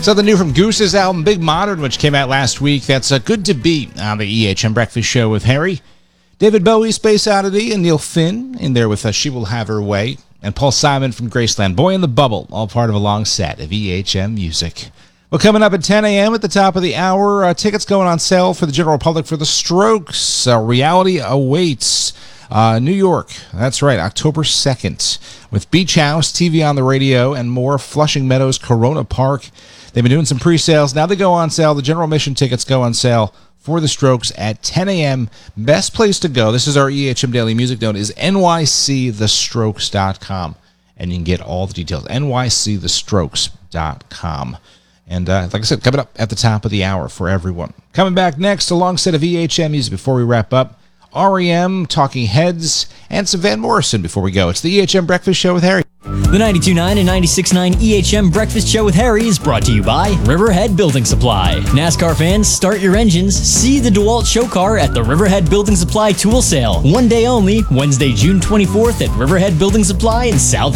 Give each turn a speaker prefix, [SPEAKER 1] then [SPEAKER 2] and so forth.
[SPEAKER 1] Something new from Goose's album, Big Modern, which came out last week. That's Good to Be on the EHM Breakfast Show with Harry. David Bowie, Space Oddity, and Neil Finn in there with She Will Have Her Way. And Paul Simon from Graceland, Boy in the Bubble, all part of a long set of EHM music. Well, coming up at 10 a.m. at the top of the hour, tickets going on sale for the general public for The Strokes. Reality Awaits. New York, that's right, October 2nd, with Beach House, TV on the Radio, and more. Flushing Meadows, Corona Park. They've been doing some pre-sales. Now they go on sale. The general admission tickets go on sale for The Strokes at 10 a.m. Best place to go, this is our EHM Daily Music Note, is nycthestrokes.com. And you can get all the details, nycthestrokes.com. And like I said, coming up at the top of the hour for everyone. Coming back next, a long set of EHM music before we wrap up. REM, Talking Heads, and some Van Morrison before we go. It's the EHM Breakfast Show with Harry.
[SPEAKER 2] The 92.9 and 96.9 EHM Breakfast Show with Harry is brought to you by Riverhead Building Supply. NASCAR fans, start your engines. See the DeWalt show car at the Riverhead Building Supply Tool Sale. One day only, Wednesday, June 24th at Riverhead Building Supply in South